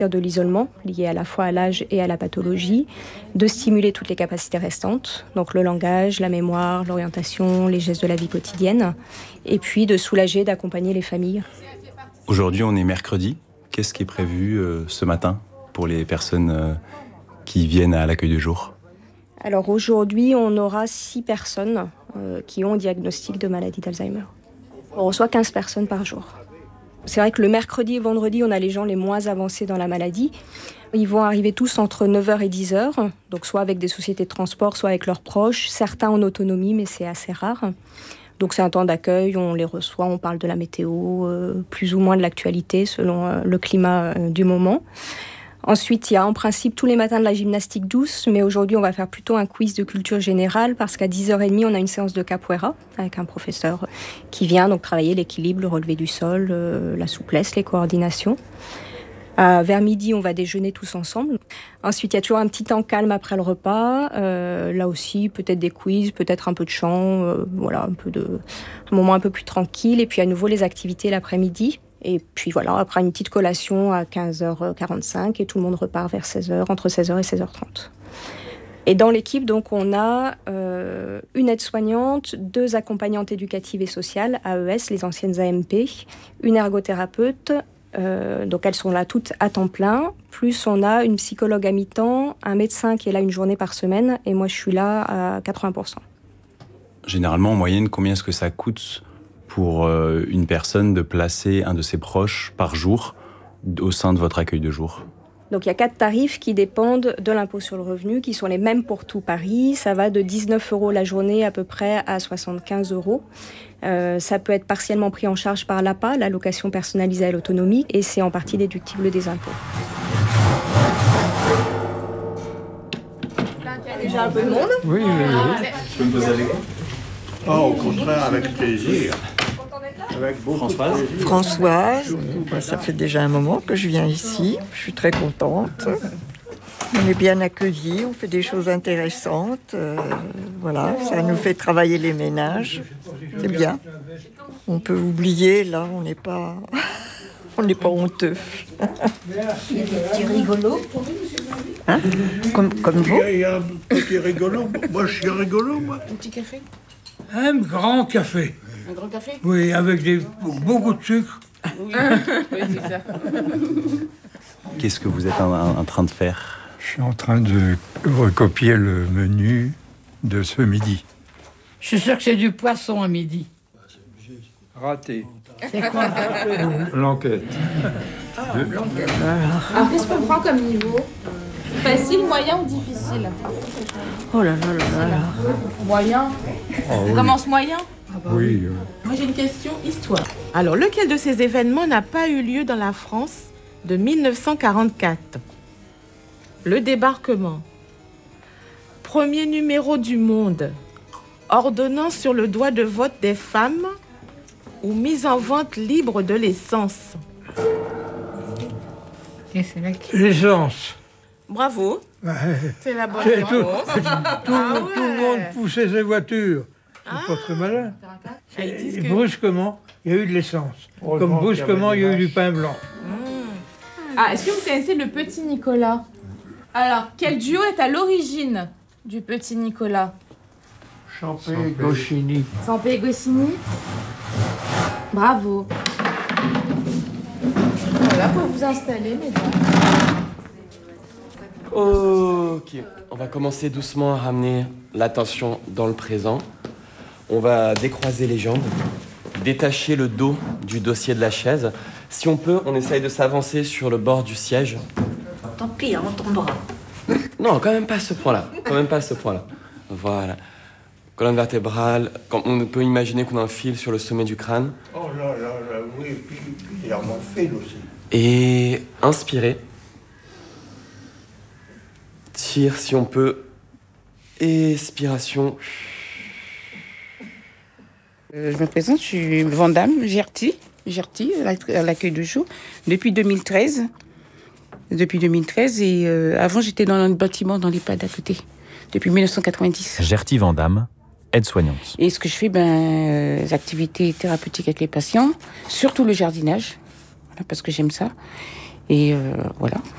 de l'isolement lié à la fois à l'âge et à la pathologie, de stimuler toutes les capacités restantes, donc le langage, la mémoire, l'orientation, les gestes de la vie quotidienne, et puis de soulager, d'accompagner les familles. Aujourd'hui, on est mercredi. Qu'est-ce qui est prévu ce matin pour les personnes qui viennent à l'accueil de jour ? Alors aujourd'hui, on aura 6 personnes qui ont un diagnostic de maladie d'Alzheimer. On reçoit 15 personnes par jour. C'est vrai que le mercredi et vendredi, on a les gens les moins avancés dans la maladie. Ils vont arriver tous entre 9h et 10h, donc soit avec des sociétés de transport, soit avec leurs proches, certains en autonomie, mais c'est assez rare. Donc c'est un temps d'accueil, on les reçoit, on parle de la météo, plus ou moins de l'actualité selon le climat du moment. Ensuite, il y a en principe tous les matins de la gymnastique douce, mais aujourd'hui, on va faire plutôt un quiz de culture générale parce qu'à 10h30, on a une séance de capoeira avec un professeur qui vient donc travailler l'équilibre, le relevé du sol, la souplesse, les coordinations. Vers midi, on va déjeuner tous ensemble. Ensuite, il y a toujours un petit temps calme après le repas. Là aussi, peut-être des quiz, peut-être un peu de chant, voilà, un moment un peu plus tranquille. Et puis à nouveau, les activités l'après-midi. Et puis voilà, après une petite collation à 15h45 et tout le monde repart vers 16h, entre 16h et 16h30. Et dans l'équipe, donc, on a une aide-soignante, 2 accompagnantes éducatives et sociales, AES, les anciennes AMP, une ergothérapeute, donc elles sont là toutes à temps plein, plus on a une psychologue à mi-temps, un médecin qui est là une journée par semaine, et moi je suis là à 80%. Généralement, en moyenne, combien est-ce que ça coûte pour une personne de placer un de ses proches par jour au sein de votre accueil de jour ? Donc il y a 4 tarifs qui dépendent de l'impôt sur le revenu, qui sont les mêmes pour tout Paris. Ça va de 19 € la journée à peu près à 75 €. Ça peut être partiellement pris en charge par l'APA, l'allocation personnalisée à l'autonomie, et c'est en partie déductible des impôts. Il y a déjà un peu de monde ? Oui. Je peux me poser avec vous ? Oh, au contraire, avec plaisir. Avec beaucoup de plaisir. Françoise, ça fait déjà un moment que je viens ici. Je suis très contente. On est bien accueillis, on fait des choses intéressantes. Voilà, ça nous fait travailler les ménages. C'est bien. On peut oublier, là, on n'est pas honteux. Il y a des petits rigolos. Hein, comme vous. Il y a un petit rigolo. Moi, je suis rigolo, moi. Un petit café ? Un grand café. Un grand café ? Oui, avec beaucoup de sucre. Oui, c'est ça. Qu'est-ce que vous êtes en train de faire ? Je suis en train de recopier le menu de ce midi. Je suis sûr que c'est du poisson à midi. Raté. C'est quoi ? L'enquête. Alors, qu'est-ce qu'on prend comme niveau ? Facile, moyen ou difficile ? Oh là là là là. Moyen. On commence moyen ? Oui. Moi, j'ai une question histoire. Alors, lequel de ces événements n'a pas eu lieu dans la France de 1944 ? Le débarquement. Premier numéro du Monde. Ordonnance sur le droit de vote des femmes ou mise en vente libre de l'essence. L'essence. Bravo. Ouais. C'est la bonne C'est tout. réponse. Tout le monde poussait ses voitures. C'est pas très malin. Et brusquement, il y a eu de l'essence. Comme brusquement, il y a eu du pain blanc. Ah, est-ce que vous connaissez le Petit Nicolas ? Alors, quel duo est à l'origine du Petit Nicolas ? Champé Goscinny. Sampé et Goscinny ? Bravo. Voilà, pour vous installer, mesdames. Ok, on va commencer doucement à ramener l'attention dans le présent. On va décroiser les jambes, détacher le dos du dossier de la chaise. Si on peut, on essaye de s'avancer sur le bord du siège. Tant pis, on tombera. Non, quand même pas à ce point-là. Voilà. Colonne vertébrale. On peut imaginer qu'on a un fil sur le sommet du crâne. Oh là là là, oui, et puis il y a mon fil aussi. Et inspirez. Tire si on peut. Expiration. Je me présente, je suis Vandame Gerty à l'accueil de jour, depuis 2013. Et avant, j'étais dans le bâtiment, dans l'EHPAD à côté, depuis 1990. Gerty Vandame, aide-soignante. Et ce que je fais, les activités thérapeutiques avec les patients, surtout le jardinage, parce que j'aime ça. Et voilà,